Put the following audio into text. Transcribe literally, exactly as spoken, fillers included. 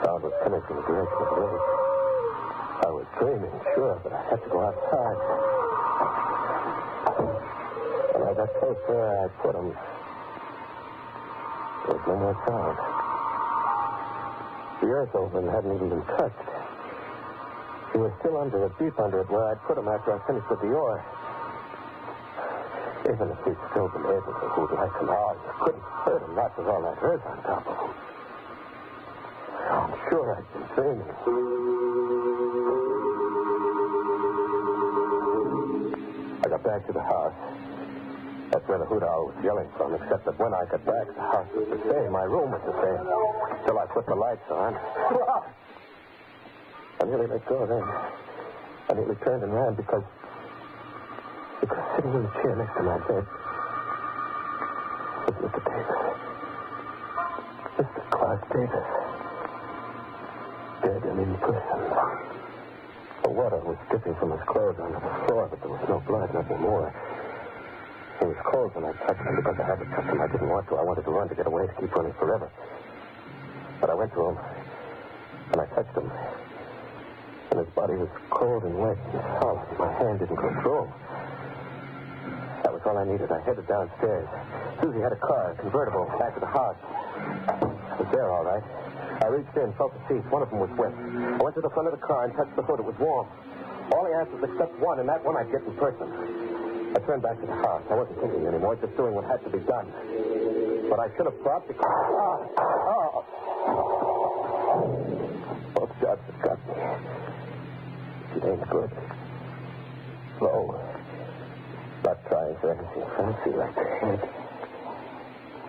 sound was coming from the direction of the lake. I was dreaming, sure, but I had to go outside. When I got close where I put him, there was no more sound. The earth over him hadn't even been touched. He was still under it, deep under it, where I'd put him after I finished with the oar. Even if we'd still been able to hold like an hour, you couldn't hurt him, not with all that earth on top of him. I'm sure I'd been dreaming. I got back to the house. That's where the hoot owl was yelling from, except that when I got back, the house was the same. My room was the same. Till I put the lights on. I nearly let go then. I nearly turned and ran because... because sitting in the chair next to my bed was Mister Davis. Mister Clark Davis. Dead and in person. The water was dripping from his clothes onto the floor, but there was no blood, nothing more. He was cold when I touched him because I had to touch him. I didn't want to. I wanted to run to get away, to keep running forever. But I went to him, and I touched him. And his body was cold and wet and solid. My hand didn't go through him. That was all I needed. I headed downstairs. Susie had a car, a convertible, back to the house. I was there, all right. I reached in, felt the seats. One of them was wet. I went to the front of the car and touched the hood. It was warm. All he asked was except one, and that one I'd get in person. I turned back to the house. I wasn't thinking anymore, just doing what had to be done. But I should have thought because... Oh! Oh! Both shots have got me. It ain't good. Slow. Not trying for anything fancy like the head.